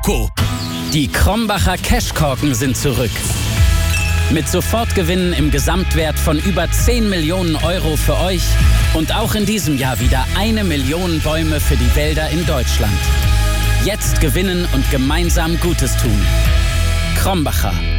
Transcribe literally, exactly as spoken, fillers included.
Co. Die Krombacher Cashkorken sind zurück. Mit Sofortgewinnen im Gesamtwert von über zehn Millionen Euro für euch und auch in diesem Jahr wieder eine Million Bäume für die Wälder in Deutschland. Jetzt gewinnen und gemeinsam Gutes tun. Krombacher.